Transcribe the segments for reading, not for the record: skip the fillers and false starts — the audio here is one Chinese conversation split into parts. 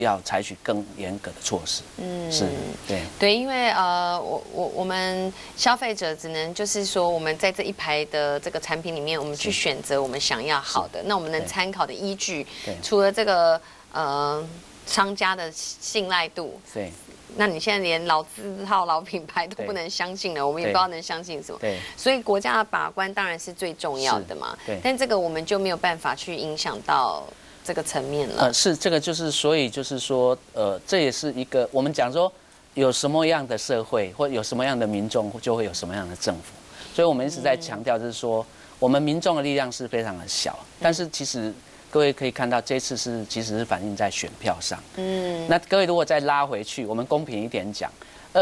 要采取更严格的措施。是，对对，因为我们消费者只能就是说，我们在这一排的这个产品里面，我们去选择我们想要好的，那我们能参考的依据，除了这个商家的信赖度， 对。 那你现在连老字号、老品牌都不能相信了，我们也不知道能相信什么。对，所以国家的把关当然是最重要的嘛。对，但这个我们就没有办法去影响到这个层面了。 是这个就是所以就是说这也是一个我们讲说有什么样的社会或有什么样的民众就会有什么样的政府，所以我们一直在强调就是说我们民众的力量是非常的小，但是其实。各位可以看到，这次其实是反映在选票上。那各位如果再拉回去，我们公平一点讲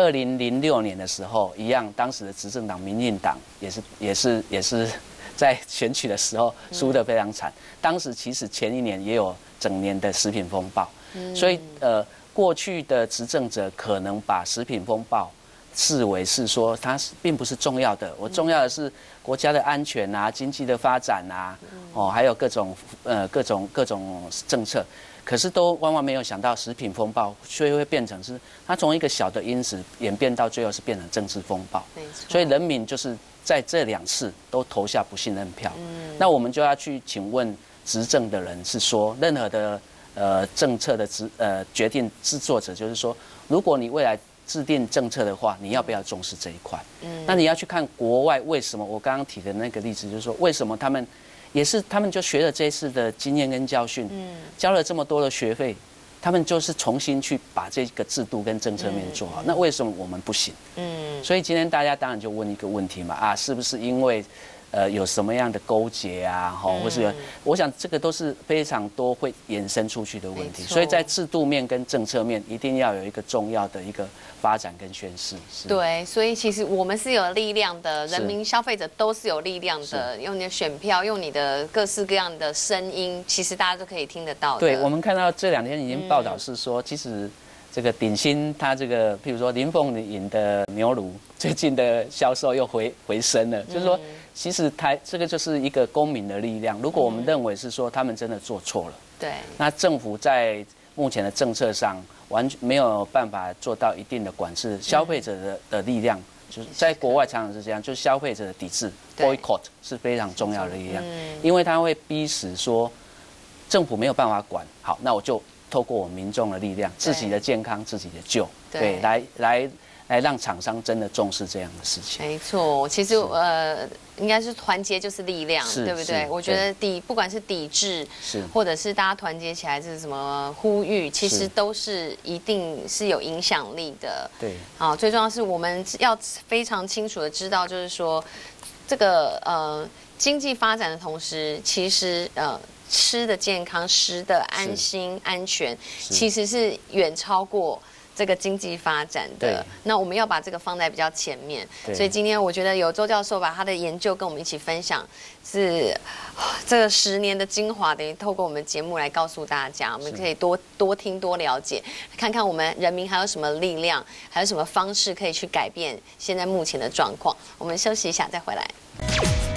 ，2006年的时候一样，当时的执政党民进党也是在选举的时候输得非常惨。当时其实前一年也有整年的食品风暴，所以过去的执政者可能把食品风暴视为是说它并不是重要的，我重要的是国家的安全啊、经济的发展啊，还有各种政策，可是都万万没有想到食品风暴，所以会变成是它从一个小的因子演变到最后是变成政治风暴，所以人民就是在这2次都投下不信任票。那我们就要去请问执政的人，是说任何的政策的决定制作者，就是说如果你未来制定政策的话，你要不要重视这一块？那你要去看国外为什么我刚刚提的那个例子，就是说为什么他们就学了这一次的经验跟教训，交了这么多的学费，他们就是重新去把这个制度跟政策面做好。那为什么我们不行？所以今天大家当然就问一个问题嘛，是不是因为有什么样的勾结啊，或是我想这个都是非常多会延伸出去的问题，所以在制度面跟政策面一定要有一个重要的一个发展跟宣示。 对，所以其实我们是有力量的，人民消费者都是有力量的，用你的选票，用你的各式各样的声音，其实大家都可以听得到的。 对，我们看到这2天已经报道是说，其实这个鼎新它这个，譬如说林凤营的牛乳，最近的销售又回升了，就是说。其实这个就是一个公民的力量。如果我们认为是说他们真的做错了， 对， 那政府在目前的政策上完全没有办法做到一定的管制，消费者的力量，就是在国外常常是这样，就是消费者的抵制 boycott 是非常重要的力量，因为它会逼使说政府没有办法管，好，那我就透过我民众的力量，自己的健康自己的救，对，来让厂商真的重视这样的事情。 没错，其实应该是团结就是力量，对不对？我觉得不管是抵制，或者是大家团结起来，是什么呼吁，其实都是一定是有影响力的。 对， 好，最重要是我们要非常清楚的知道，就是说这个经济发展的同时，其实吃的健康、食的安心、安全，其实是远超过这个经济发展的。那我们要把这个放在比较前面。所以今天我觉得有周教授把他的研究跟我们一起分享，是这个10年的精华，等于透过我们节目来告诉大家，我们可以多听多了解，看看我们人民还有什么力量，还有什么方式可以去改变现在目前的状况。我们休息一下再回来。